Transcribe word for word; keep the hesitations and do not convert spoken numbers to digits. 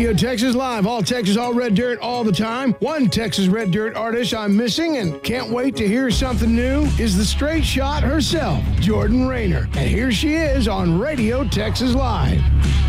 Radio Texas Live, all Texas, all red dirt, all the time. One Texas red dirt artist I'm missing and can't wait to hear something new is the straight shot herself, Jordan Rayner. And here she is on Radio Texas Live.